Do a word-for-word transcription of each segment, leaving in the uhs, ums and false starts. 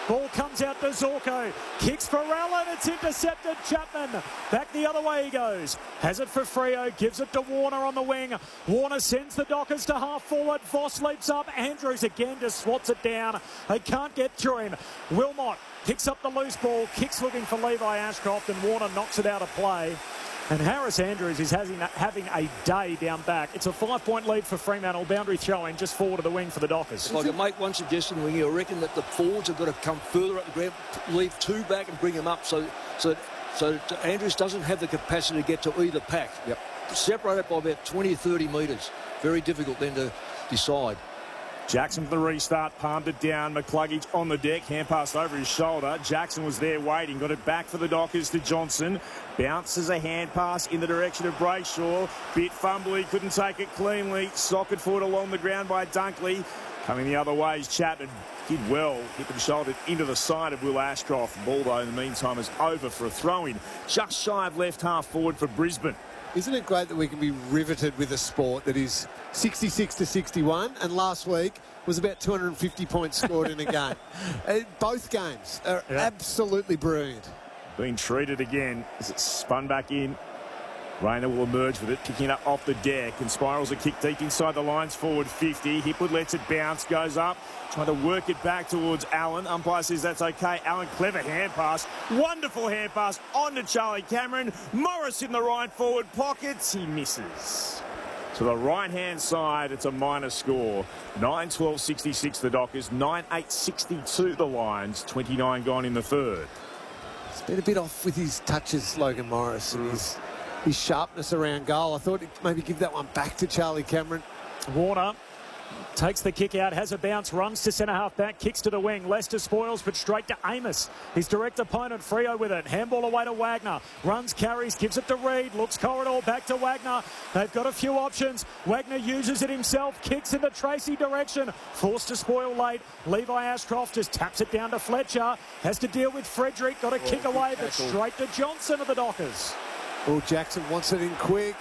Ball comes out to Zorko. Kicks for Allen. It's intercepted. Chapman. Back the other way he goes. Has it for Freo. Gives it to Warner on the wing. Warner sends the Dockers to half forward. Voss leaps up. Andrews again just swats it down. They can't get through him. Wilmot picks up the loose ball. Kicks looking for Levi Ashcroft. And Warner knocks it out of play. And Harris Andrews is having, having a day down back. It's a five-point lead for Fremantle. Boundary throw-in just forward of the wing for the Dockers. If I can make one suggestion, Wingy, I reckon that the forwards have got to come further up the ground, leave two back and bring them up so so, so Andrews doesn't have the capacity to get to either pack. Yep. Separate it by about twenty or thirty metres. Very difficult then to decide. Jackson for the restart, palmed it down. McCluggage on the deck, hand pass over his shoulder. Jackson was there waiting, got it back for the Dockers to Johnson. Bounces a hand pass in the direction of Brayshaw. Bit fumbly, couldn't take it cleanly. Socket forward along the ground by Dunkley. Coming the other way is Chapman. Did well, hit and shouldered into the side of Will Ashcroft. The ball, though, in the meantime, is over for a throw-in. Just shy of left half forward for Brisbane. Isn't it great that we can be riveted with a sport that is sixty-six to sixty-one, and last week was about two hundred fifty points scored in a game. Uh, both games are yeah. absolutely brilliant. Being treated again as it's spun back in. Rayner will emerge with it, picking it up off the deck, and spirals a kick deep inside the lines forward fifty. Hipwood lets it bounce, goes up, trying to work it back towards Allen. Umpire says that's okay. Allen, clever hand pass, wonderful hand pass on to Charlie Cameron. Morris in the right forward pockets, he misses. To the right-hand side, it's a minor score. nine twelve sixty-six the Dockers, nine eight sixty-two the Lions, twenty-nine gone in the third. It's been a bit off with his touches, Logan Morris, and his, his sharpness around goal. I thought he'd maybe give that one back to Charlie Cameron. Warner takes the kick out, has a bounce, runs to centre half back, kicks to the wing. Lester spoils, but straight to Amos. His direct opponent, Freo, with it. Handball away to Wagner. Runs, carries, gives it to Reid. Looks corridor, back to Wagner. They've got a few options. Wagner uses it himself, kicks in the Tracy direction. Forced to spoil late. Levi Ashcroft just taps it down to Fletcher. Has to deal with Frederick. Got a oh, kick away, but straight to Johnson of the Dockers. Well, Jackson wants it in quick.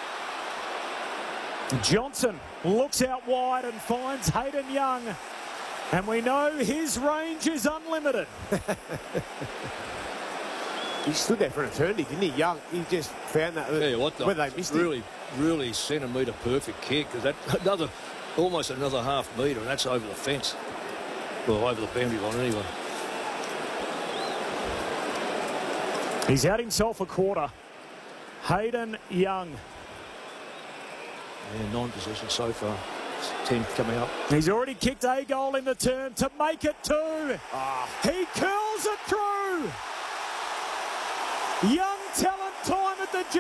Johnson looks out wide and finds Hayden Young. And we know his range is unlimited. He stood there for an eternity, didn't he? Young, he just found that. Yeah, what the, when they missed really, it. really centimetre perfect kick. Because that another, almost another half metre, and that's over the fence. Well, over the boundary line anyway. He's out himself a quarter. Hayden Young. Yeah, nine possessions so far. Ten coming up. He's already kicked a goal in the turn to make it two. Oh. He curls it through. Young talent time at the G.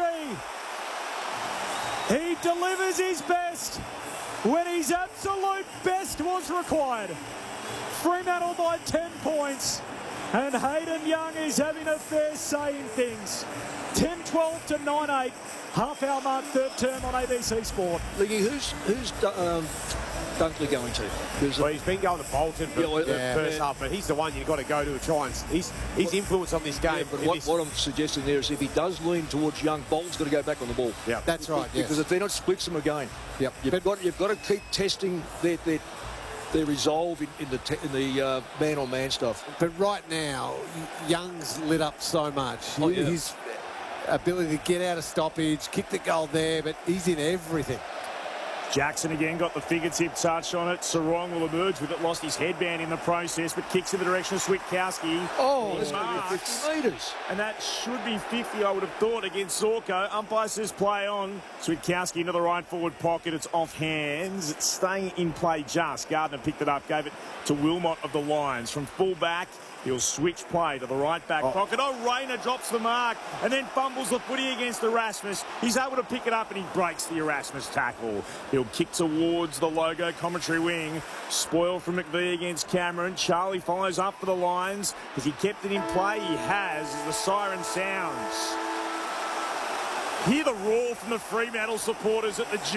He delivers his best when his absolute best was required. Fremantle by ten points. And Hayden Young is having a fair say in things. ten twelve to nine eight. Half hour mark, third term on A B C Sport. Liggy, who's who's um, Dunkley going to? Well, he's been going to Bolton for yeah, well, the yeah, first yeah. half, but he's the one you've got to go to try and he's his what, influence on this game. Yeah, but what, this... what I'm suggesting there is if he does lean towards Young, Bolton's got to go back on the ball. Yeah, that's right. Because yes. if they're not, splits them again. Yep. You've but, got you've got to keep testing their their, their resolve in, in the te in the uh, man on man stuff. But right now, Young's lit up so much. Oh, yeah. His ability to get out of stoppage, kick the goal there, but he's in everything. Jackson again got the fingertip touch on it. Sarong will emerge with it. Lost his headband in the process, but kicks in the direction of Switkowski. Oh, that's going to be fifty metres. And that should be fifty, I would have thought, against Zorko. Umpire says play on. Switkowski into the right forward pocket. It's off hands. It's staying in play just. Gardner picked it up, gave it to Wilmot of the Lions. From full back, he'll switch play to the right back oh. pocket. Oh, Rayner drops the mark and then fumbles the footy against Erasmus. He's able to pick it up and he breaks the Erasmus tackle. He'll kick towards the logo commentary wing. Spoil from McVie against Cameron. Charlie follows up for the Lions. Has he kept it in play? He has, as the siren sounds. Hear the roar from the Fremantle supporters at the G.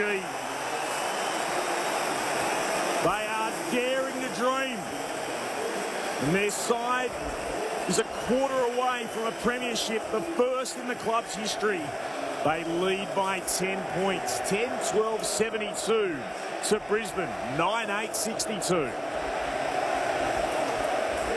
They are daring to dream. And their side is a quarter away from a premiership, the first in the club's history. They lead by ten points, ten twelve seventy-two to Brisbane, nine eight sixty-two. Into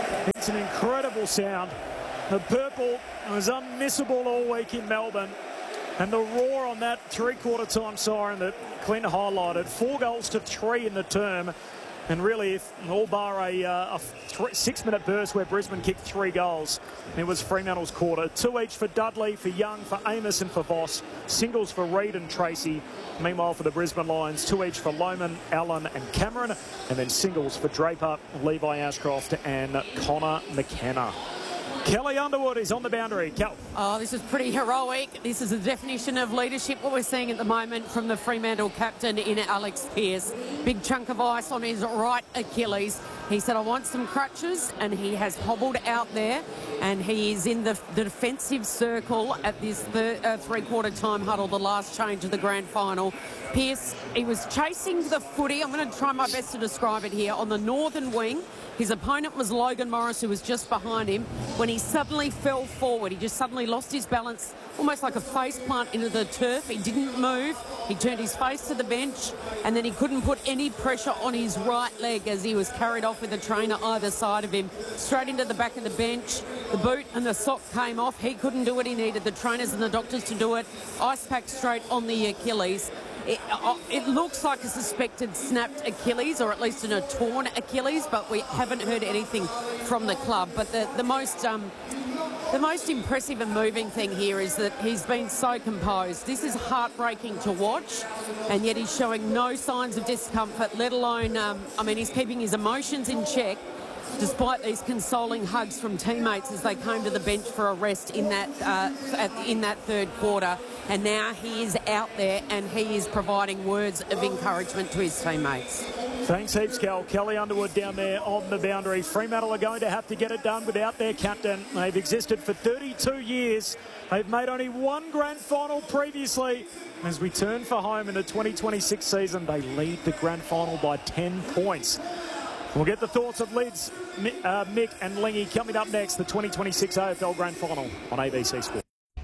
Just an incredible sound. The purple was unmissable all week in Melbourne. And the roar on that three-quarter time siren that Clint highlighted. Four goals to three in the term. And really, if all bar a, uh, a six-minute burst where Brisbane kicked three goals, it was Fremantle's quarter. Two each for Dudley, for Young, for Amos and for Voss. Singles for Reid and Tracy. Meanwhile, for the Brisbane Lions, two each for Lohman, Allen and Cameron. And then singles for Draper, Levi Ashcroft and Connor McKenna. Kelly Underwood is on the boundary. Kel. Oh, this is pretty heroic. This is a definition of leadership, what we're seeing at the moment from the Fremantle captain in Alex Pearce. Big chunk of ice on his right Achilles. He said, I want some crutches, and he has hobbled out there, and he is in the, the defensive circle at this third, uh, three-quarter time huddle, the last change of the grand final. Pearce, he was chasing the footy. I'm going to try my best to describe it here. On the northern wing, his opponent was Logan Morris, who was just behind him. When he suddenly fell forward, he just suddenly lost his balance, almost like a face plant into the turf. He didn't move. He turned his face to the bench, and then he couldn't put any pressure on his right leg as he was carried off with a trainer either side of him, straight into the back of the bench. The boot and the sock came off. He couldn't do it. He needed the trainers and the doctors to do it. Ice pack straight on the Achilles. It, uh, it looks like a suspected snapped Achilles, or at least in a torn Achilles, but we haven't heard anything from the club. But the, the most um, the most impressive and moving thing here is that he's been so composed. This is heartbreaking to watch, and yet he's showing no signs of discomfort, let alone, um, I mean, he's keeping his emotions in check, despite these consoling hugs from teammates as they came to the bench for a rest in that uh, at, in that third quarter. And now he is out there and he is providing words of encouragement to his teammates. Thanks heaps, Cal. Kelly Underwood down there on the boundary. Fremantle are going to have to get it done without their captain. They've existed for thirty-two years. They've made only one grand final previously. As we turn for home in the twenty twenty-six season, they lead the grand final by ten points. We'll get the thoughts of Lids, uh, Mick and Lingy coming up next. The twenty twenty-six A F L Grand Final on A B C Sport.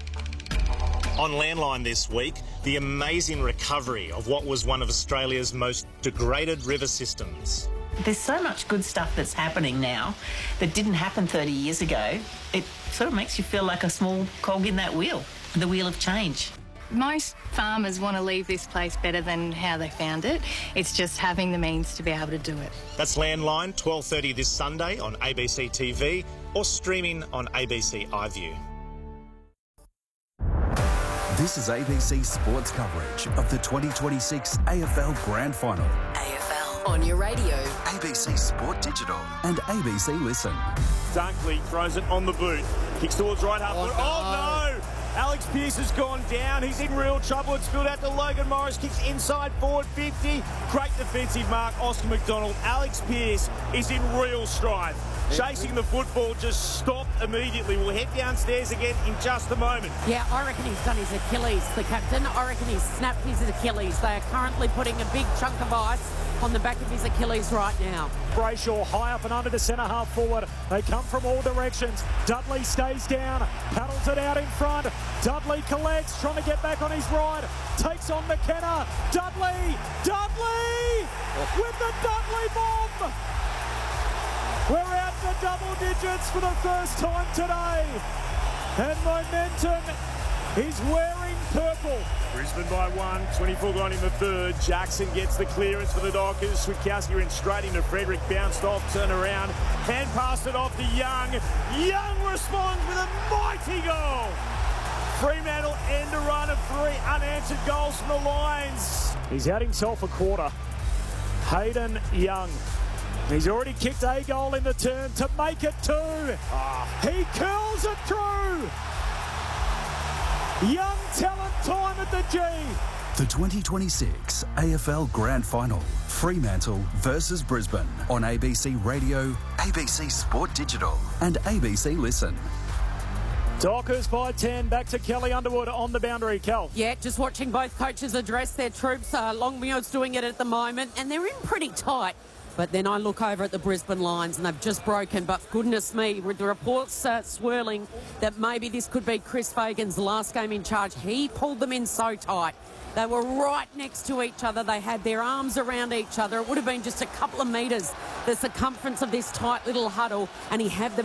On Landline this week, the amazing recovery of what was one of Australia's most degraded river systems. There's so much good stuff that's happening now that didn't happen thirty years ago. It sort of makes you feel like a small cog in that wheel, the wheel of change. Most farmers want to leave this place better than how they found it. It's just having the means to be able to do it. That's Landline, twelve thirty this Sunday on A B C T V or streaming on A B C iView. This is A B C Sports coverage of the twenty twenty-six A F L Grand Final. A F L on your radio. A B C Sport Digital and A B C Listen. Dunkley throws it on the boot. Kicks towards right half. Oh, oh no! Alex Pearce has gone down. He's in real trouble. It's spilled out to Logan Morris. Kicks inside forward fifty. Great defensive mark, Oscar McDonald. Alex Pearce is in real strife. Chasing the football, just stopped immediately. We'll head downstairs again in just a moment. Yeah, I reckon he's done his Achilles, the captain. I reckon he's snapped his Achilles. They are currently putting a big chunk of ice on the back of his Achilles right now. Brayshaw high up and under the centre half forward. They come from all directions. Dudley stays down, paddles it out in front. Dudley collects, trying to get back on his ride. Takes on McKenna. Dudley! Dudley! With the Dudley bomb! We're out to double digits for the first time today. And momentum is wearing purple. Brisbane by one, twenty-four gone in the third. Jackson gets the clearance for the Dockers. Switkowski went straight into Frederick, bounced off, turned around, hand passed it off to Young. Young responds with a mighty goal. Fremantle end a run of three unanswered goals from the Lions. He's out himself a quarter. Hayden Young. He's already kicked a goal in the term to make it two. Oh. He curls it through. Young talent time at the G. The twenty twenty-six A F L Grand Final. Fremantle versus Brisbane on A B C Radio, A B C Sport Digital and A B C Listen. Dockers by ten. Back to Kelly Underwood on the boundary. Kel. Yeah, just watching both coaches address their troops. Uh, Longmuir's doing it at the moment, and they're in pretty tight. But then I look over at the Brisbane Lions and they've just broken. But goodness me, with the reports uh, swirling that maybe this could be Chris Fagan's last game in charge. He pulled them in so tight. They were right next to each other. They had their arms around each other. It would have been just a couple of metres, the circumference of this tight little huddle, and he had them